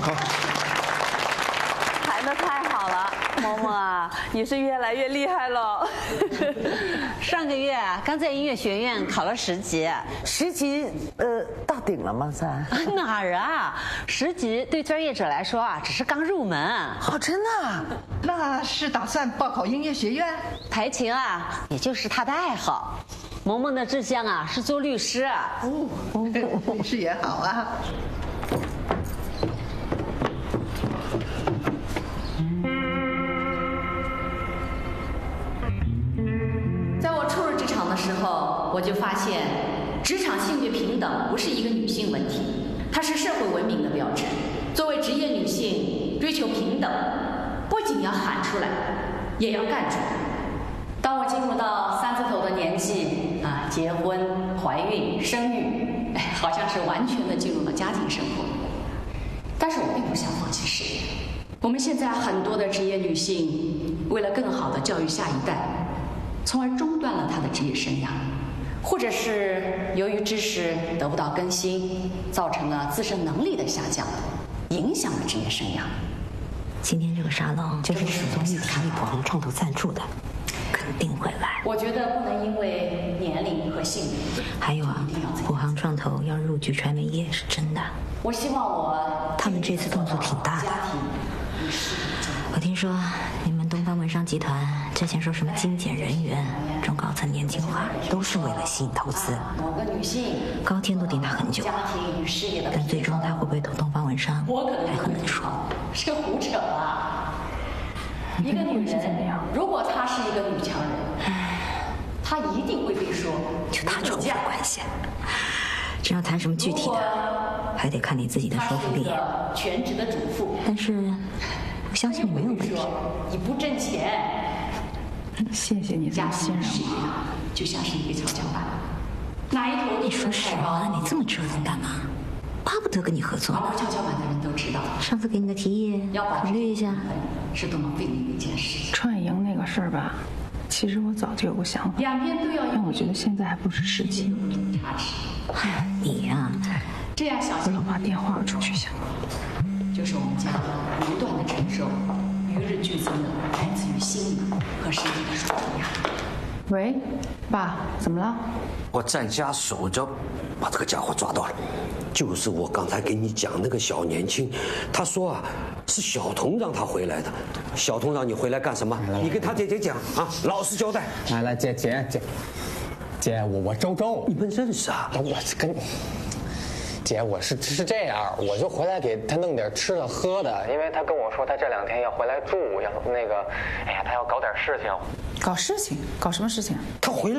好。 弹得太好了，萌萌啊，你是越来越厉害了。 上个月啊，刚在音乐学院考了10级 ，10级到顶了吗？三哪儿啊？10级对专业者来说啊，只是刚入门。 哦，真的啊？ 那是打算报考音乐学院？ 弹琴啊，也就是他的爱好。萌萌的志向啊，是做律师。 律师也好啊。 在我初入职场的时候，我就发现，职场性别平等不是一个女性问题，它是社会文明的标志。作为职业女性，追求平等，不仅要喊出来，也要干出来。当我进入到3字头的年纪啊，结婚、怀孕、生育，好像是完全的进入了家庭生活。但是我并不想放弃事业。我们现在很多的职业女性，为了更好的教育下一代，从而中断了她的职业生涯，或者是由于知识得不到更新，造成了自身能力的下降，影响了职业生涯。 今天这个沙龙就是始终玉婷与普航创投赞助的，肯定会来。 我觉得不能因为年龄和性别。 还有啊，普航创投要入局传媒业是真的。 我希望他们这次动作挺大的。我听说你们东方文商集团之前说什么精简人员、中高层年轻化，都是为了吸引投资。高天都顶他很久，但最终他会不会投东方文商，还很难说。 是胡扯啊！一个女人，如果她是一个女强人，她一定会被说就他仇富的关系。真要谈什么具体的，还得看你自己的说服力。 全职的主妇， 但是我相信你没有问题。 你不挣钱， 谢谢你这么信任我。就像是一个跷跷板，哪一头你说实话，你这么折腾干嘛？巴不得跟你合作呢。 玩跷跷板的人都知道， 上次给你的提议，考虑一下。 是多么费力的一件事。 串营那个事儿吧，其实我早就有个想法，但我觉得现在还不是时机。 你呀， 这样小我要把电话出去想。 就是我们将要不断的承受与日俱增的来自于心理和身体的双重压力。 喂，爸，怎么了？ 我在家守着，把这个家伙抓到了。就是我刚才给你讲那个小年轻，他说啊，是小童让他回来的。小童让你回来干什么？你跟他姐姐讲啊，老实交代。 来，姐，我周， 你们认识啊？ 我跟姐，我是这样，我就回来给他弄点吃的喝的，因为他跟我说他这2天要回来住，要那个，哎呀，他要搞点事情。 搞事情？搞什么事情？ 他回来。